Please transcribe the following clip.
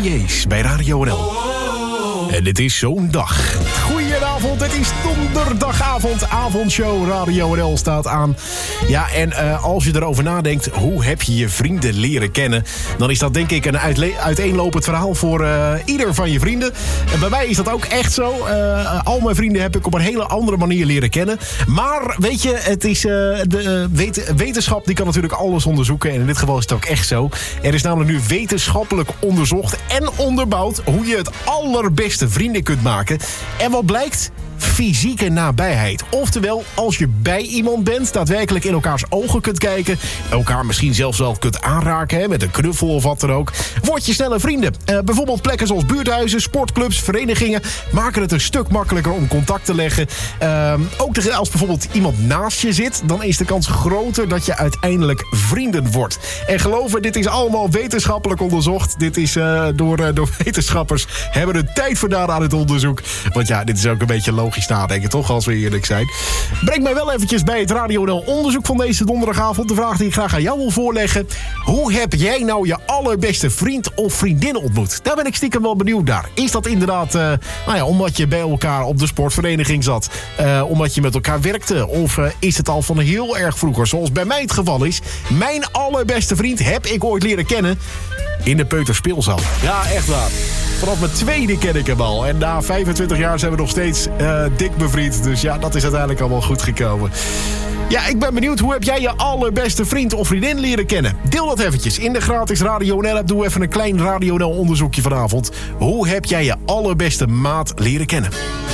BJ's bij Radio NL. En dit is zo'n dag. Goedenavond, het is donderdagavond. Avondshow Radio NL staat aan. Ja, en als je erover nadenkt, hoe heb je je vrienden leren kennen? Dan is dat denk ik een uiteenlopend verhaal voor ieder van je vrienden. En bij mij is dat ook echt zo. Al mijn vrienden heb ik op een hele andere manier leren kennen. Maar weet je, het is wetenschap die kan natuurlijk alles onderzoeken. En in dit geval is het ook echt zo. Er is namelijk nu wetenschappelijk onderzocht en onderbouwd hoe je het allerbeste vrienden kunt maken. En wat blijkt? Fysieke nabijheid. Oftewel, als je bij iemand bent, daadwerkelijk in elkaars ogen kunt kijken, elkaar misschien zelfs wel kunt aanraken, hè, met een knuffel of wat dan ook, word je sneller vrienden. Bijvoorbeeld plekken zoals buurthuizen, sportclubs, verenigingen maken het een stuk makkelijker om contact te leggen. Ook als bijvoorbeeld iemand naast je zit, dan is de kans groter dat je uiteindelijk vrienden wordt. En geloof me, dit is allemaal wetenschappelijk onderzocht. Dit is door wetenschappers hebben er tijd gedaan aan het onderzoek. Want ja, dit is ook een beetje logisch nadenken, toch, als we eerlijk zijn. Breng mij wel eventjes bij het Radio NL onderzoek van deze donderdagavond. De vraag die ik graag aan jou wil voorleggen. Hoe heb jij nou je allerbeste vriend of vriendin ontmoet? Daar ben ik stiekem wel benieuwd naar. Is dat inderdaad omdat je bij elkaar op de sportvereniging zat? Omdat je met elkaar werkte? Of is het al van heel erg vroeger? Zoals bij mij het geval is. Mijn allerbeste vriend heb ik ooit leren kennen in de peuterspeelzaal. Ja, echt waar. Vanaf mijn tweede ken ik hem al. En na 25 jaar zijn we nog steeds dik bevriend. Dus ja, dat is uiteindelijk allemaal goed gekomen. Ja, ik ben benieuwd, hoe heb jij je allerbeste vriend of vriendin leren kennen? Deel dat eventjes in de gratis Radio NL app. Doe even een klein Radio NL onderzoekje vanavond. Hoe heb jij je allerbeste maat leren kennen?